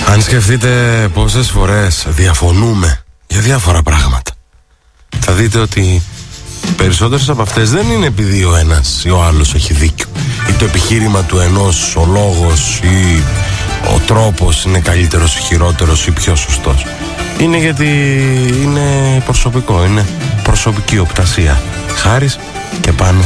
Αν σκεφτείτε πόσες φορές διαφωνούμε για διάφορα πράγματα, θα δείτε ότι οι περισσότερες από αυτές δεν είναι επειδή ο ένας ή ο άλλος έχει δίκιο, ή το επιχείρημα του ενός, ο λόγος ή ο τρόπος είναι καλύτερος ή χειρότερος ή πιο σωστός. Είναι γιατί είναι προσωπικό, είναι προσωπική οπτασία. Χάρης και Πάνος.